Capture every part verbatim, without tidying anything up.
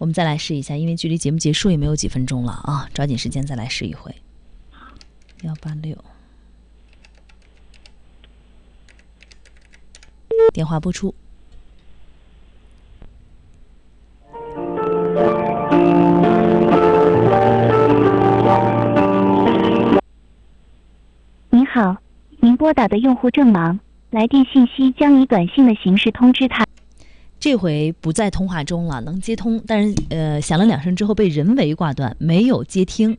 我们再来试一下，因为距离节目结束也没有几分钟了啊，抓紧时间再来试一回。幺八六，电话拨出。 您好，您拨打的用户正忙，来电信息将以短信的形式通知他。 这回不在通话中了，能接通，但是呃响了两声之后被人为挂断，没有接听。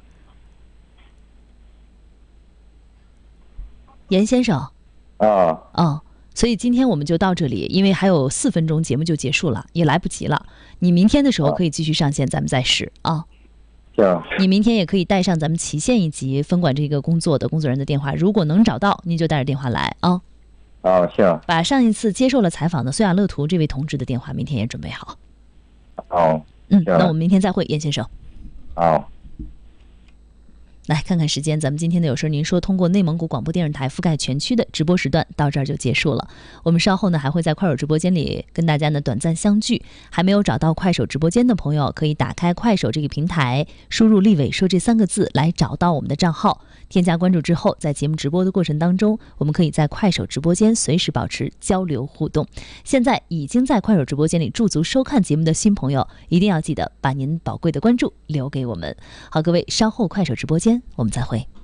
严先生， 啊， 哦，所以今天我们就到这里，因为还有四分钟节目就结束了，也来不及了。你明天的时候可以继续上线，咱们再试啊。 行。 你明天也可以带上咱们祁县一级分管这个工作的工作人员的电话，如果能找到，您就带着电话来啊。 啊，行。 把上一次接受了采访的苏亚乐图这位同志的电话，明天也准备好。 好。 嗯，那我们明天再会，严先生。 好。 来看看时间，咱们今天的有事您说通过内蒙古广播电视台覆盖全区的直播时段到这儿就结束了。我们稍后呢还会在快手直播间里跟大家呢短暂相聚。还没有找到快手直播间的朋友，可以打开快手这个平台，输入立伟说这三个字来找到我们的账号，添加关注之后，在节目直播的过程当中，我们可以在快手直播间随时保持交流互动。现在已经在快手直播间里驻足收看节目的新朋友，一定要记得把您宝贵的关注留给我们。好，各位，稍后快手直播间我们再会。